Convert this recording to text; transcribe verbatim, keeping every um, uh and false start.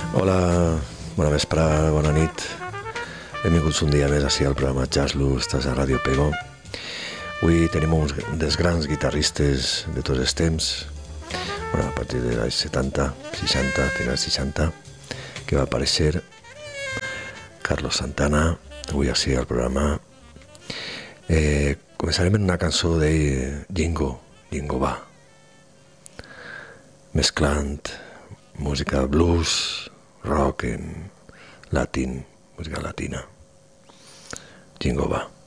Hola, bona vespre, bona nit. Benvinguts un dia més així al programa Jazz Blues, estàs a Ràdio Pego. Avui tenim uns dels grans guitarristes de tots els temps, bueno, a partir dels anys setanta, seixanta, finals seixanta, que va aparèixer Carlos Santana, avui així al programa. Eh, començarem amb una cançó de Jingo, Jingo va, mesclant música blues, rock en latín, música latina. Jingo va.